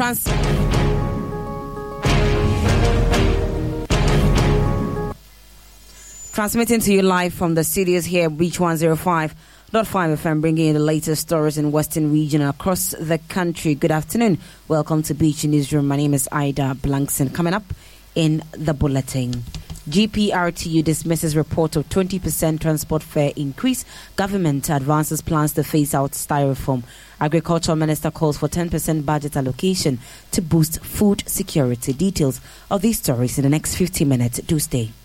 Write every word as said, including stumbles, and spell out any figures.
Trans Transmitting to you live from the studios here at Beach one oh five point five F M, bringing you the latest stories in Western region and across the country. Good afternoon. Welcome to Beach Newsroom. My name is Ida Blankson. Coming up in the bulletin. G P R T U dismisses report of twenty percent transport fare increase. Government advances plans to phase out styrofoam. Agricultural Minister calls for ten percent budget allocation to boost food security. Details of these stories in the next fifty minutes. Do stay.